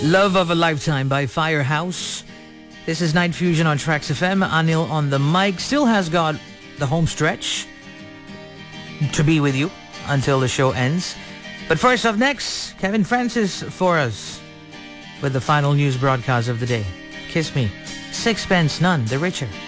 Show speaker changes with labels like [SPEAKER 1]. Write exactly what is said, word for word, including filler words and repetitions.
[SPEAKER 1] Love of a Lifetime by Firehouse. This is Night Fusion on Trax F M. Anil on the mic. Still has got the home stretch to be with you until the show ends. But first up next, Kevin Francis for us with the final news broadcast of the day. Kiss Me. Sixpence None the Richer.